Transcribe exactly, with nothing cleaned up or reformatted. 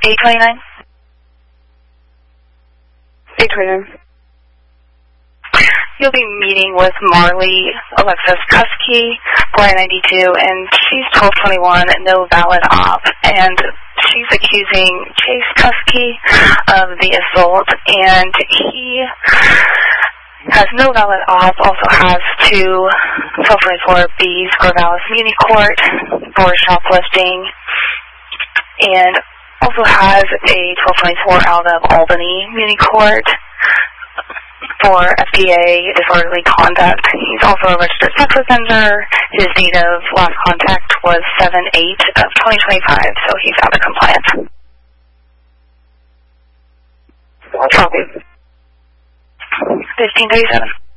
eight twenty-nine? eight twenty-nine. You'll be meeting with Marley Alexis Kusky, Boy ninety-two, and she's twelve twenty-one, no valid op, and she's accusing Chase Kusky of the assault, and he has no valid op, also has two twelve twenty-four B's, Corvallis Muni Court for shoplifting, and also has a twelve twenty-four out of Albany Muni Court for F D A disorderly conduct. He's also a registered sex offender. His date of last contact was seven eight of twenty twenty-five, so he's out of compliance. Copy. fifteen thirty-seven.